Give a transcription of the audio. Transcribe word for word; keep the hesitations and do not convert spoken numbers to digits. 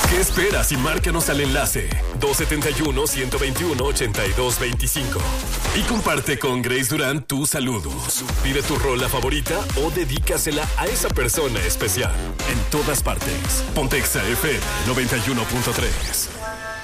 ¿Qué esperas y márcanos al enlace dos siete uno, uno dos uno, ocho dos dos cinco y comparte con Grace Durán tus saludos. Pide tu rola favorita o dedícasela a esa persona especial. En todas partes. Pontexa F M noventa y uno punto tres.